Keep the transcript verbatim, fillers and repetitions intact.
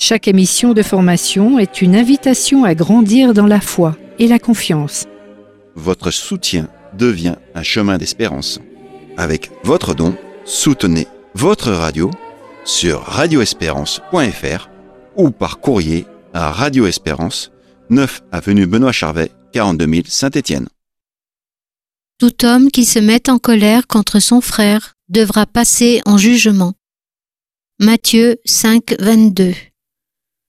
Chaque émission de formation est une invitation à grandir dans la foi et la confiance. Votre soutien devient un chemin d'espérance. Avec votre don, soutenez votre radio sur radio espérance point f r ou par courrier à Radio Espérance, neuf avenue Benoît Charvet, quarante-deux mille Saint-Étienne. Tout homme qui se met en colère contre son frère devra passer en jugement. Matthieu cinq, vingt-deux.